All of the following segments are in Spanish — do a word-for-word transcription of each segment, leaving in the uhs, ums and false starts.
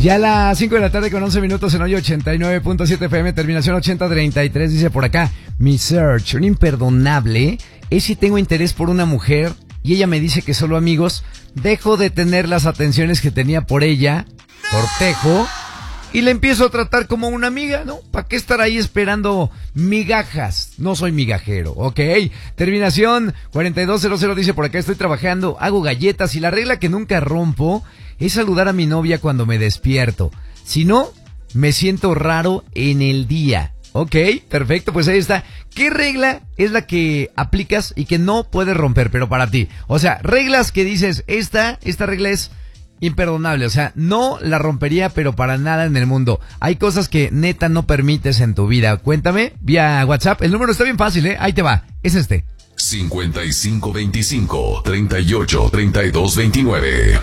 Ya a las cinco de la tarde con once minutos en hoy ochenta y nueve punto siete F M, terminación ochenta treinta y tres, dice por acá, mi search, un imperdonable es si tengo interés por una mujer y ella me dice que solo amigos, dejo de tener las atenciones que tenía por ella, cortejo, y le empiezo a tratar como una amiga, ¿no? ¿Para qué estar ahí esperando migajas? No soy migajero, ¿ok? Terminación cuarenta y dos cero cero dice por acá, estoy trabajando, hago galletas y la regla que nunca rompo es saludar a mi novia cuando me despierto. Si no, me siento raro en el día. Ok, perfecto, pues ahí está. ¿Qué regla es la que aplicas y que no puedes romper, pero para ti? O sea, reglas que dices, esta, esta regla es imperdonable, o sea, no la rompería, pero para nada en el mundo. Hay cosas que neta no permites en tu vida. Cuéntame vía WhatsApp. El número está bien fácil, ¿eh? Ahí te va. Es este. cincuenta y cinco veinticinco, treinta y ocho, treinta y dos veintinueve.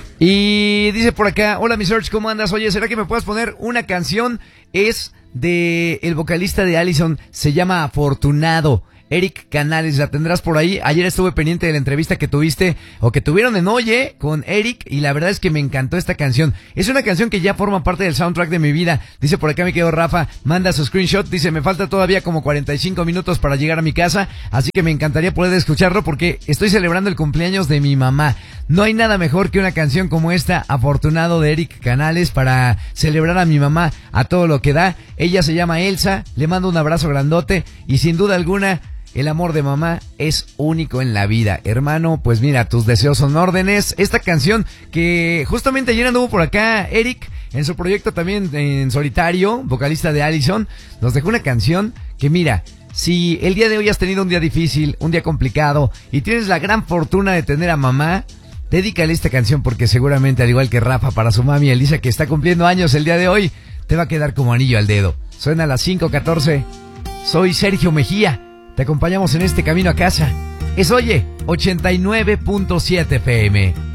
Y dice por acá, hola mi Search, ¿cómo andas? Oye, ¿será que me puedes poner una canción? Es de el vocalista de Allison, se llama Afortunado, Eric Canales, la tendrás por ahí. Ayer estuve pendiente de la entrevista que tuviste o que tuvieron en Oye con Eric y la verdad es que me encantó esta canción. Es una canción que ya forma parte del soundtrack de mi vida. Dice por acá, me quedo Rafa, manda su screenshot, dice, me falta todavía como cuarenta y cinco minutos para llegar a mi casa, así que me encantaría poder escucharlo porque estoy celebrando el cumpleaños de mi mamá. No hay nada mejor que una canción como esta, Afortunado, de Eric Canales, para celebrar a mi mamá a todo lo que da. Ella se llama Elsa, le mando un abrazo grandote y sin duda alguna el amor de mamá es único en la vida. Hermano, pues mira, tus deseos son órdenes. Esta canción que justamente ayer anduvo por acá Eric, en su proyecto también en solitario, vocalista de Allison, nos dejó una canción que mira, si el día de hoy has tenido un día difícil, un día complicado, y tienes la gran fortuna de tener a mamá, dedícale esta canción porque seguramente, al igual que Rafa para su mami Elisa, que está cumpliendo años el día de hoy, te va a quedar como anillo al dedo. Suena a las cinco catorce. Soy Sergio Mejía. Te acompañamos en este camino a casa. Es Oye, ochenta y nueve punto siete F M.